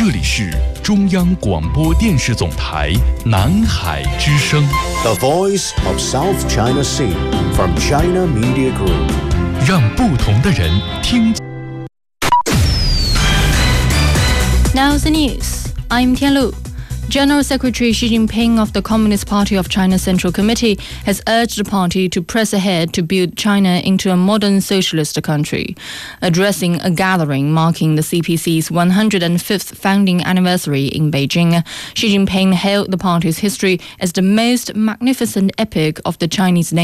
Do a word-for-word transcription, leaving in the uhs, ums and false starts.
这里是中央广播电视总台南海之声 The Voice of South China Sea from China Media Group， 让不同的人听。 Now the news. I'm Tian Lu. General Secretary Xi Jinping of the Communist Party of China Central Committee has urged the party to press ahead to build China into a modern socialist country. Addressing a gathering marking the C P C's one hundred fifth founding anniversary in Beijing, Xi Jinping hailed the party's history as the most magnificent epic of the Chinese nation.